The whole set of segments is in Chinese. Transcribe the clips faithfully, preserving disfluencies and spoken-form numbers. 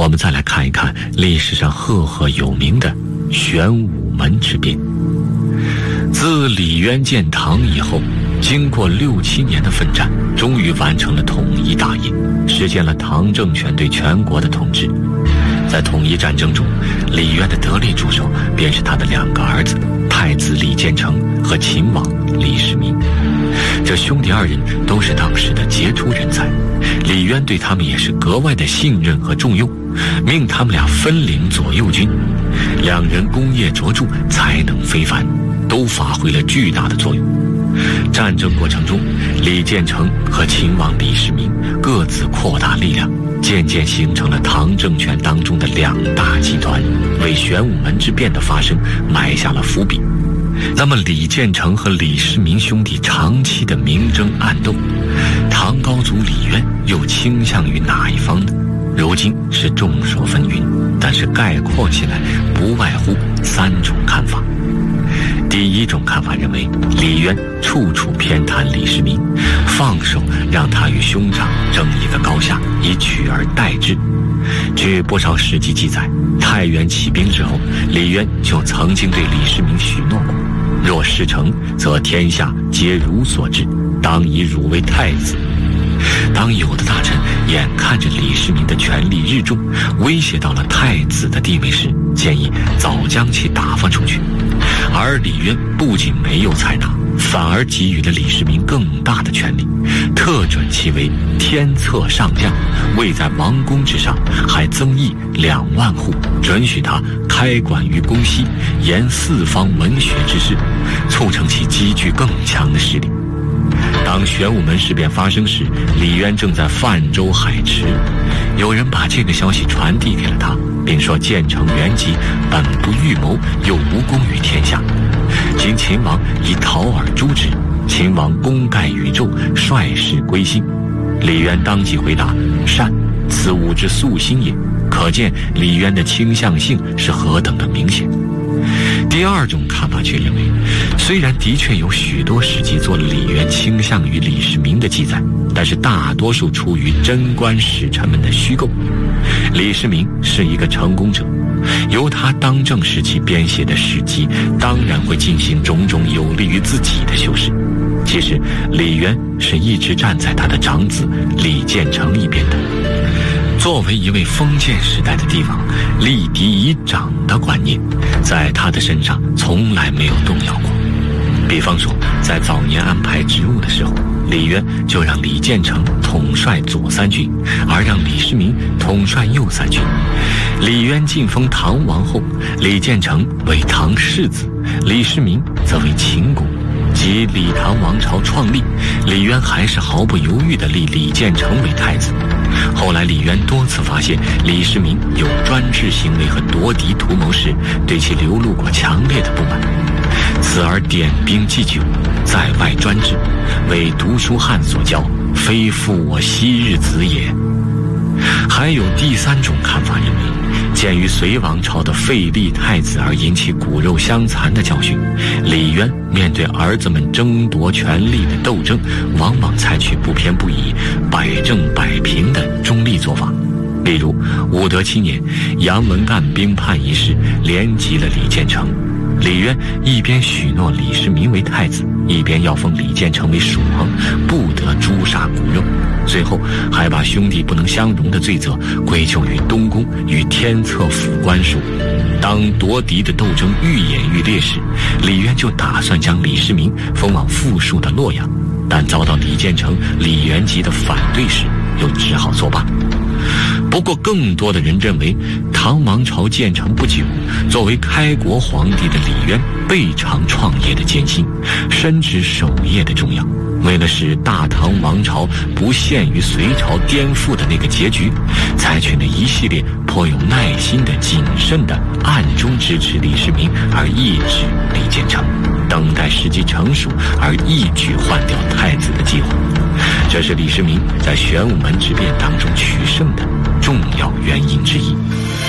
我们再来看一看历史上赫赫有名的玄武门之变。自李渊建唐以后，经过六七年的奋战，终于完成了统一大业，实现了唐政权对全国的统治。在统一战争中，李渊的得力助手便是他的两个儿子，太子李建成和秦王李世民。这兄弟二人都是当时的杰出人才，李渊对他们也是格外的信任和重用，命他们俩分领左右军。两人功业卓著，才能非凡，都发挥了巨大的作用。战争过程中，李建成和秦王李世民各自扩大力量，渐渐形成了唐政权当中的两大集团，为玄武门之变的发生埋下了伏笔。那么李建成和李世民兄弟长期的明争暗斗，唐高祖李渊又倾向于哪一方呢？如今是众说纷纭，但是概括起来不外乎三种看法。第一种看法认为，李渊处处偏袒李世民，放手让他与兄长争一个高下，以取而代之。据不少史记记载，太原起兵之后，李渊就曾经对李世民许诺过，若事成，则天下皆汝所治，当以汝为太子。当有的大臣眼看着李世民的权力日重，威胁到了太子的地位时，建议早将其打发出去。而李渊不仅没有采纳，反而给予了李世民更大的权力，特准其为天策上将，位在王公之上，还增邑两万户，准许他开馆于宫西，研四方文学之事，促成其积聚更强的势力。当玄武门事变发生时，李渊正在泛舟海池，有人把这个消息传递给了他，并说建成元吉本不预谋，又无功于天下，今秦王以讨尔诛之，秦王功盖宇宙，率士归心。李渊当即回答：善，此吾之素心也。可见李渊的倾向性是何等的明显。第二种看法却认为，虽然的确有许多史记做了李渊倾向于李世民的记载，但是大多数出于贞观使臣们的虚构。李世民是一个成功者，由他当政时期编写的史记当然会进行种种有利于自己的修饰。其实李渊是一直站在他的长子李建成一边的。作为一位封建时代的帝王，立嫡以长的观念在他的身上从来没有动摇过。比方说，在早年安排职务的时候，李渊就让李建成统帅左三军，而让李世民统帅右三军。李渊晋封唐王后，李建成为唐世子，李世民则为秦公。即李唐王朝创立，李渊还是毫不犹豫地立李建成为太子。后来李渊多次发现李世民有专制行为和夺嫡图谋时，对其流露过强烈的不满，此而点兵祭酒，在外专制，为读书汉所教，非复我昔日子也。还有第三种看法认为，鉴于隋王朝的废立太子而引起骨肉相残的教训，李渊面对儿子们争夺权力的斗争，往往采取不偏不倚、百正百平的中立做法。例如武德七年，杨文干兵叛一事连击了李建成，李渊一边许诺李世民为太子，一边要封李建成为蜀王，不得诛杀骨肉，最后还把兄弟不能相容的罪责归咎于东宫与天策府官署。当夺嫡的斗争愈演愈烈时，李渊就打算将李世民封往富庶的洛阳，但遭到李建成、李元吉的反对时，又只好作罢。不过更多的人认为，唐王朝建成不久，作为开国皇帝的李渊倍尝创业的艰辛，深知守业的重要。为了使大唐王朝不陷于隋朝颠覆的那个结局，采取了一系列颇有耐心的、谨慎的暗中支持李世民而抑制李建成，等待时机成熟而一举换掉太子的计划。这是李世民在玄武门之变当中取胜的重要原因之一。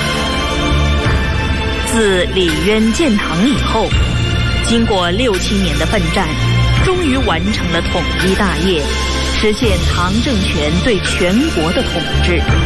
自李渊建唐以后，经过六七年的奋战，终于完成了统一大业，实现唐政权对全国的统治。